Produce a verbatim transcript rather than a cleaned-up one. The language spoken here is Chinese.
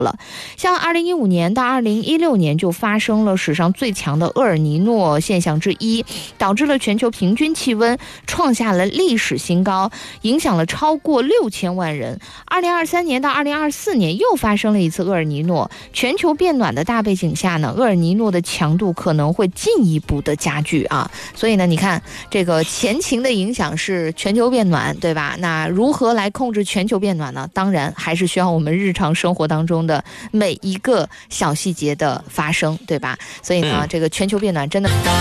了。像二零一五年到二零一六年就发生了史上最强的厄尔尼诺现象之一，导致了全球平均气温创下了历史新高，影响了超过六千万人。二零二三年到二零二四年又发生了一次厄尔尼诺，全球变暖的大背景下呢，厄尔尼诺的强度可能会进一步的加剧啊。所以呢，你看这个前情的影响是全球变暖，对吧？那如何来控制全球变暖呢？当然还是需要我们日常生活当中的每一个小细节的发生，对吧？所以呢，这个全球变暖真的